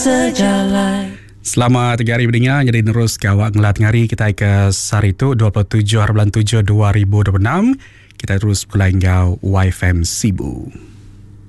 sejalan. Selamat 3 hari berdengar. Jadi terus ke awak ngelat ngari kita ke hari tu 27 bulan 7 2026. Kita terus pulai ngau YFM Sibu.